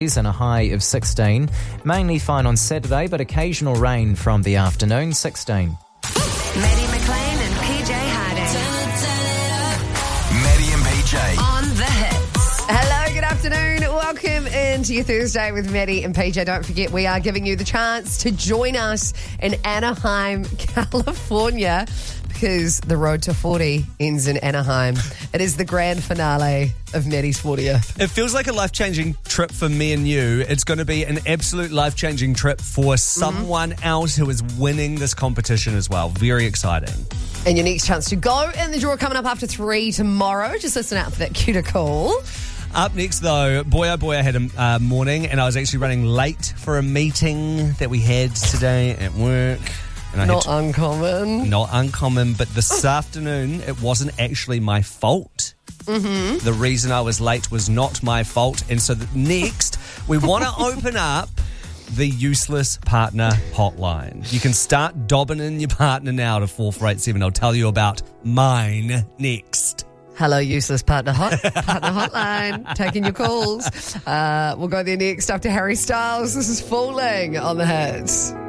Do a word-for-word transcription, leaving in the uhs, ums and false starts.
and a high of sixteen. Mainly fine on Saturday, but occasional rain from the afternoon, sixteen. Maddie McLean and P J Harding. Maddie and P J. On the hits. Hello, good afternoon. Welcome into your Thursday with Maddie and P J. Don't forget, we are giving you the chance to join us in Anaheim, California, because the road to forty ends in Anaheim. It is the grand finale of Maddie's fortieth. It feels like a life-changing trip for me and you. It's going to be an absolute life-changing trip for someone mm-hmm. else who is winning this competition as well. Very exciting. And your next chance to go in the draw coming up after three tomorrow. Just listen out for that cue to call. Up next, though, boy, oh boy, I had a uh, morning, and I was actually running late for a meeting that we had today at work. And I not to, uncommon. Not uncommon, but this afternoon, it wasn't actually my fault. Mm-hmm. The reason I was late was not my fault. And so the, next, we want to open up the Useless Partner Hotline. You can start dobbing in your partner now to four four eight seven. I'll tell you about mine next. Hello, Useless Partner Hot Partner Hotline, taking your calls. Uh, we'll go there next after Harry Styles. This is Falling on the Hits.